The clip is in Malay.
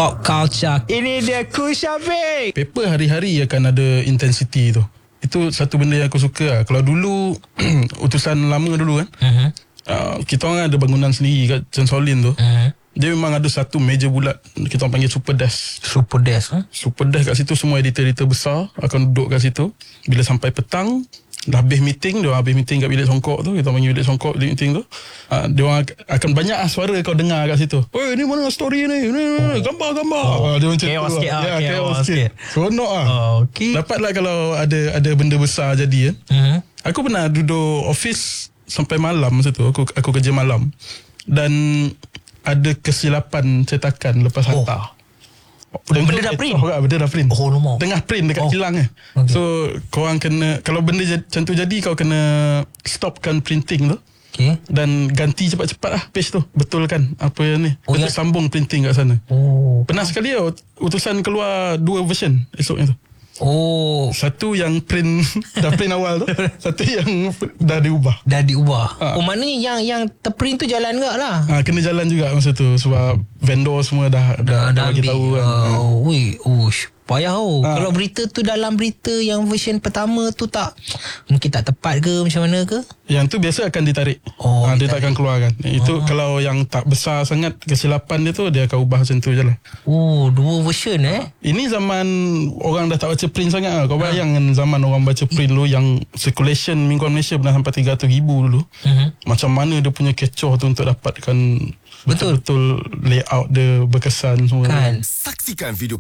Pop culture. Ini dia Kushabik. Paper hari-hari akan ada intensity tu. Itu satu benda yang aku suka lah. Kalau dulu utusan lama dulu kan, kita orang ada bangunan sendiri kat Censolin tu. Dia memang ada satu meja bulat, kita orang panggil super desk. Super desk. Super desk kat situ, semua editor-editor besar akan duduk kat situ. Bila sampai petang, dah habis meeting, dia orang habis meeting kat bilik songkok tu, kita panggil bilik songkok bilik meeting tu. Dia orang akan banyak suara kau dengar kat situ. "Oi, ni mana story ni? Gambar." Dia macam chaos tu. sikit lah. Chaos sikit. Seronok ah. Okay. Dapatlah kalau ada benda besar jadi kan. Aku pernah duduk office sampai malam masa tu. Aku kerja malam. Dan ada kesilapan cetakan lepas hantar. Benda dah print? Benda dah print. Oh, lama. Tengah print dekat kilang okay. So korang kena, kalau benda macam tu jadi, kau kena stopkan printing tu. Okay. Dan ganti cepat-cepat lah page tu. Betulkan apa yang ni. Untuk sambung printing kat sana. Pernah sekali utusan keluar 2 version esoknya tu. Satu yang print dah print awal tu, satu yang dah diubah. Maknanya yang terprint tu jalan enggak lah. Kena jalan juga masa tu sebab vendor semua dah bagi tahu kan. Payah Kalau berita tu, dalam berita yang version pertama tu mungkin tak tepat ke macam mana ke? Yang tu biasa akan ditarik. Dia tak akan keluarkan. Itu kalau yang tak besar sangat kesilapan dia tu, dia akan ubah macam tu je lah. 2 version Ini zaman orang dah tak baca print sangat lah. Kau bayangkan zaman orang baca print dulu, yang circulation mingguan Malaysia pernah sampai 300,000 dulu. Macam mana dia punya kecoh tu untuk dapatkan betul-betul layout dia berkesan semua kan. Saksikan video